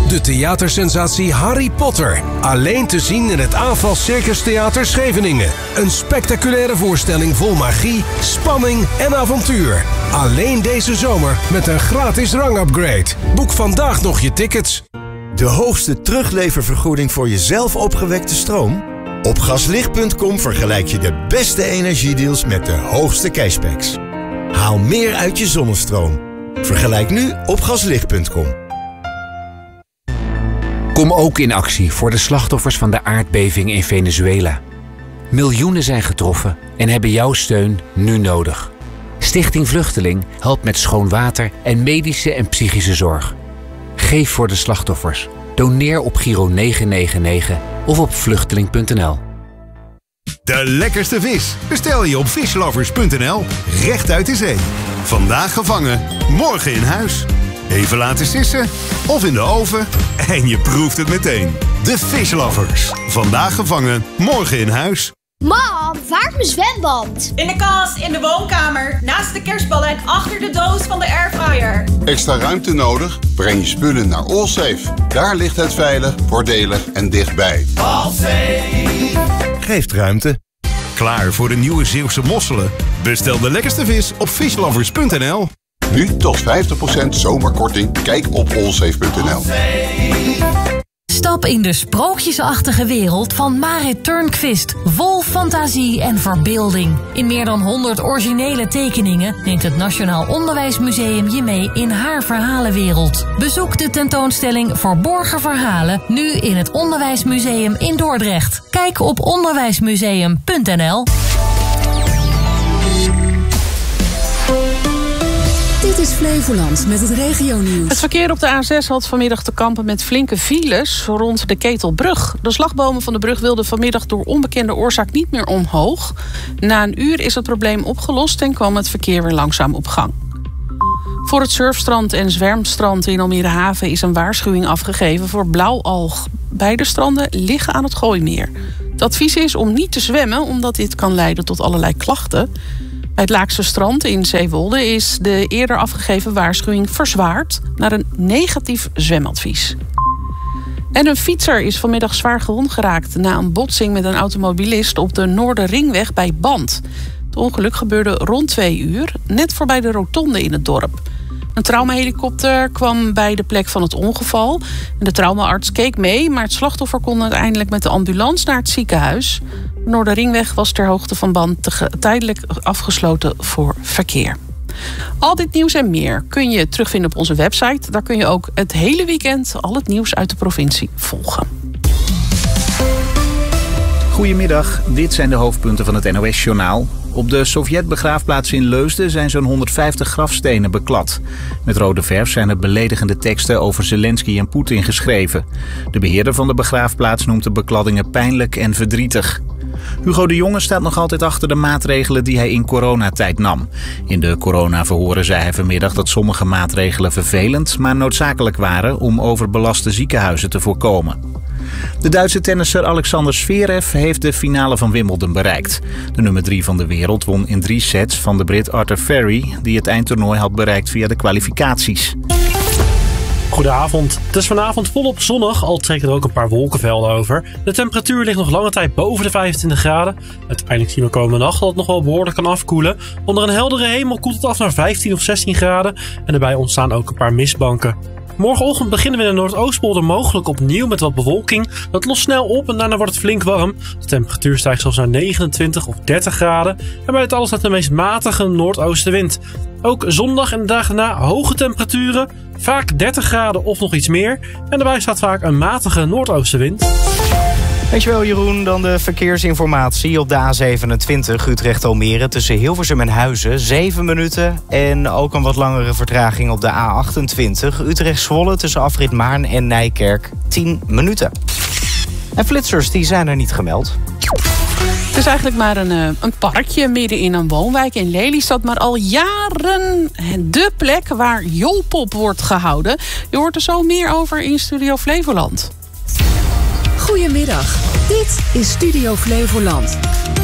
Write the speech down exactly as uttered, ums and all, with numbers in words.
De theatersensatie Harry Potter. Alleen te zien in het Aanval Circus Theater Scheveningen. Een spectaculaire voorstelling vol magie, spanning en avontuur. Alleen deze zomer met een gratis rangupgrade. Boek vandaag nog je tickets. De hoogste terugleververgoeding voor je zelf opgewekte stroom? Op gaslicht punt com vergelijk je de beste energiedeals met de hoogste cashbacks. Haal meer uit je zonnestroom. Vergelijk nu op gaslicht punt com. Kom ook in actie voor de slachtoffers van de aardbeving in Venezuela. Miljoenen zijn getroffen en hebben jouw steun nu nodig. Stichting Vluchteling helpt met schoon water en medische en psychische zorg. Geef voor de slachtoffers. Doneer op Giro negen negen negen of op vluchteling punt n l. De lekkerste vis bestel je op fishlovers punt n l. Recht uit de zee. Vandaag gevangen, morgen in huis. Even laten sissen of in de oven en je proeft het meteen. De Fishlovers. Vandaag gevangen, morgen in huis. Mam, waar is mijn zwembad? In de kast, in de woonkamer, naast de kerstballen en achter de doos van de airfryer. Extra ruimte nodig? Breng je spullen naar Allsafe. Daar ligt het veilig, voordelig en dichtbij. Allsafe geeft ruimte. Klaar voor de nieuwe Zeeuwse mosselen? Bestel de lekkerste vis op fishlovers punt n l. Nu tot vijftig procent zomerkorting. Kijk op allsafe punt n l. Stap in de sprookjesachtige wereld van Marit Turnquist. Vol fantasie en verbeelding. In meer dan honderd originele tekeningen neemt het Nationaal Onderwijsmuseum je mee in haar verhalenwereld. Bezoek de tentoonstelling Verborgen Verhalen nu in het Onderwijsmuseum in Dordrecht. Kijk op onderwijsmuseum punt n l. Dit is Flevoland met het regionieuws. Het verkeer op de A zes had vanmiddag te kampen met flinke files rond de Ketelbrug. De slagbomen van de brug wilden vanmiddag door onbekende oorzaak niet meer omhoog. Na een uur is het probleem opgelost en kwam het verkeer weer langzaam op gang. Voor het surfstrand en zwermstrand in Almere Haven is een waarschuwing afgegeven voor blauwalg. Beide stranden liggen aan het Gooimeer. Het advies is om niet te zwemmen, omdat dit kan leiden tot allerlei klachten. Bij het Laakse strand in Zeewolde is de eerder afgegeven waarschuwing verzwaard naar een negatief zwemadvies. En een fietser is vanmiddag zwaar gewond geraakt na een botsing met een automobilist op de Noorderringweg bij Band. Het ongeluk gebeurde rond twee uur, net voorbij de rotonde in het dorp. Een traumahelikopter kwam bij de plek van het ongeval. En de traumaarts keek mee, maar het slachtoffer kon uiteindelijk met de ambulance naar het ziekenhuis. De Noorderringweg was ter hoogte van Band tijdelijk afgesloten voor verkeer. Al dit nieuws en meer kun je terugvinden op onze website. Daar kun je ook het hele weekend al het nieuws uit de provincie volgen. Goedemiddag, dit zijn de hoofdpunten van het N O S-journaal. Op de Sovjet-begraafplaats in Leusden zijn zo'n honderdvijftig grafstenen beklad. Met rode verf zijn er beledigende teksten over Zelensky en Poetin geschreven. De beheerder van de begraafplaats noemt de bekladdingen pijnlijk en verdrietig. Hugo de Jonge staat nog altijd achter de maatregelen die hij in coronatijd nam. In de coronaverhoren zei hij vanmiddag dat sommige maatregelen vervelend, maar noodzakelijk waren om overbelaste ziekenhuizen te voorkomen. De Duitse tennisser Alexander Zverev heeft de finale van Wimbledon bereikt. De nummer drie van de wereld won in drie sets van de Brit Arthur Ferry, die het eindtoernooi had bereikt via de kwalificaties. Goedenavond. Het is vanavond volop zonnig, al trekken er ook een paar wolkenvelden over. De temperatuur ligt nog lange tijd boven de vijfentwintig graden. Uiteindelijk zien we komende nacht dat het nog wel behoorlijk kan afkoelen. Onder een heldere hemel koelt het af naar vijftien of zestien graden en daarbij ontstaan ook een paar mistbanken. Morgenochtend beginnen we in de Noordoostpolder mogelijk opnieuw met wat bewolking. Dat lost snel op en daarna wordt het flink warm. De temperatuur stijgt zelfs naar negenentwintig of dertig graden. En bij het alles staat de meest matige noordoostenwind. Ook zondag en de dagen daarna hoge temperaturen. Vaak dertig graden of nog iets meer. En daarbij staat vaak een matige noordoostenwind. Dankjewel Jeroen, dan de verkeersinformatie op de A zevenentwintig Utrecht-Almere tussen Hilversum en Huizen, zeven minuten. En ook een wat langere vertraging op de A achtentwintig Utrecht-Zwolle tussen Afrit Maarn en Nijkerk, tien minuten. En flitsers die zijn er niet gemeld. Het is eigenlijk maar een, een parkje midden in een woonwijk in Lelystad, maar al jaren de plek waar Joelpop wordt gehouden. Je hoort er zo meer over in Studio Flevoland. Goedemiddag, dit is Studio Flevoland.